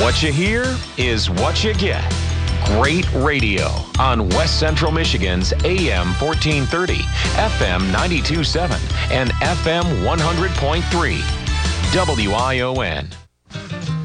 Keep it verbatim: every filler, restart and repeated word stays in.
What you hear is what you get. Great radio on West Central Michigan's A M fourteen thirty, F M ninety-two point seven, and F M one hundred point three. W I O N.